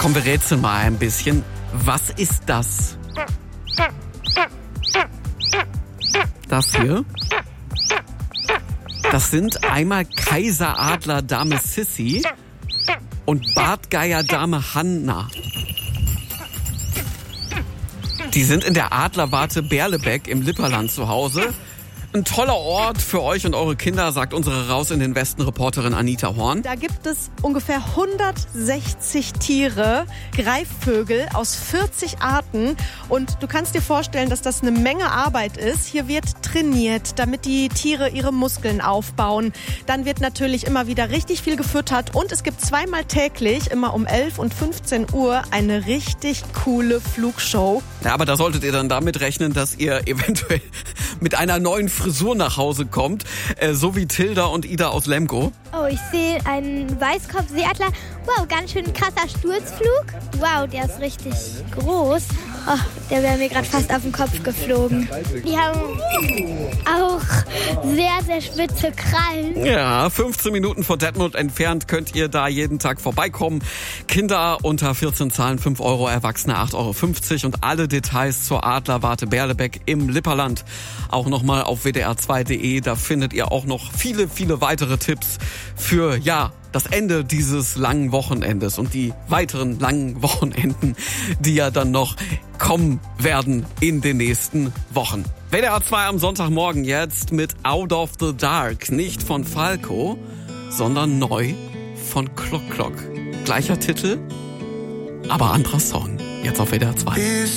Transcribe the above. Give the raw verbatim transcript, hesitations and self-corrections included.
Komm, wir rätseln mal ein bisschen. Was ist das? Das hier? Das sind einmal Kaiseradler Dame Sissi und Bartgeier Dame Hanna. Die sind in der Adlerwarte Berlebeck im Lipperland zu Hause. Ein toller Ort für euch und eure Kinder, sagt unsere Raus in den Westen-Reporterin Anita Horn. Da gibt es ungefähr hundertsechzig Tiere, Greifvögel aus vierzig Arten. Und du kannst dir vorstellen, dass das eine Menge Arbeit ist. Hier wird trainiert, damit die Tiere ihre Muskeln aufbauen. Dann wird natürlich immer wieder richtig viel gefüttert. Und es gibt zweimal täglich, immer um elf und fünfzehn Uhr, eine richtig coole Flugshow. Ja, aber da solltet ihr dann damit rechnen, dass ihr eventuell mit einer neuen Frisur nach Hause kommt, äh, so wie Tilda und Ida aus Lemgo. Oh, ich sehe einen Weißkopfseeadler. Wow, ganz schön krasser Sturzflug. Wow, der ist richtig groß. Oh, der wäre mir gerade fast auf den Kopf geflogen. Die haben auch sehr, sehr spitze Krallen. Ja, fünfzehn Minuten von Detmold entfernt könnt ihr da jeden Tag vorbeikommen. Kinder unter vierzehn zahlen fünf Euro, Erwachsene acht Euro fünfzig und alle Details zur Adlerwarte Berlebeck im Lipperland auch nochmal auf w d r zwei punkt d e. Da findet ihr auch noch viele, viele weitere Tipps für, ja, das Ende dieses langen Wochenendes und die weiteren langen Wochenenden, die ja dann noch kommen werden in den nächsten Wochen. W D R zwei am Sonntagmorgen jetzt mit Out of the Dark. Nicht von Falco, sondern neu von Klock Klock. Gleicher Titel, aber anderer Song. Jetzt auf W D R zwei.